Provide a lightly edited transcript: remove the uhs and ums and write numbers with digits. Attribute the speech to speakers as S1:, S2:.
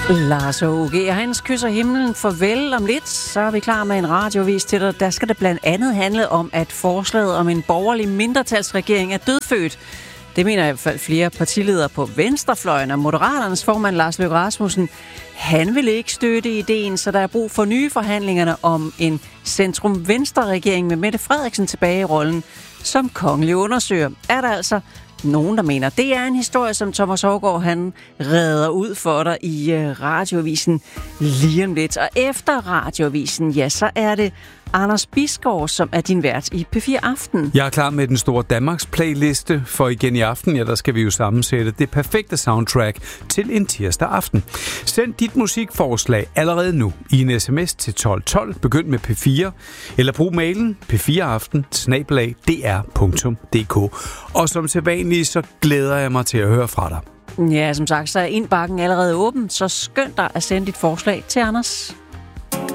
S1: Lars Åge, hans kysser himlen farvel om lidt, så er vi klar med en radiovis til dig. Der skal det blandt andet handle om, at forslaget om en borgerlig mindretalsregering er dødfødt. Det mener i hvert fald flere partiledere på venstrefløjen, og Moderaternes formand Lars Løkke Rasmussen, han vil ikke støtte ideen, så der er brug for nye forhandlingerne om en centrum-venstre-regering med Mette Frederiksen tilbage i rollen som kongelig undersøger. Er der altså nogen, der mener, det er en historie, som Thomas Haugaard, han redder ud for dig i Radioavisen lige om lidt. Og efter Radioavisen, ja, så er det Anders Bisgaard, som er din vært i P4 Aften.
S2: Jeg er klar med den store Danmarks playliste, for igen i aften, ja, der skal vi jo sammensætte det perfekte soundtrack til en tirsdag aften. Send dit musikforslag allerede nu i en sms til 1212, begynd med P4, eller brug mailen p4aften@dr.dk. Og som sædvanligt, så glæder jeg mig til at høre fra dig.
S1: Ja, som sagt, så er indbakken allerede åben, så skynd dig at sende dit forslag til Anders.